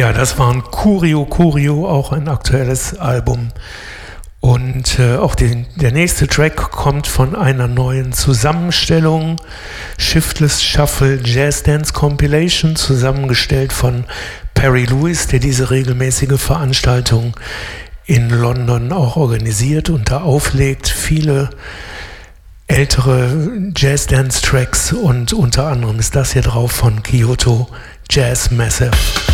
Ja, das war ein Curio, auch ein aktuelles Album. Und auch der nächste Track kommt von einer neuen Zusammenstellung, Shiftless Shuffle Jazz Dance Compilation, zusammengestellt von Perry Lewis, der diese regelmäßige Veranstaltung in London auch organisiert und da auflegt. Viele ältere Jazz-Dance-Tracks und unter anderem ist das hier drauf von Kyoto Jazz Massive.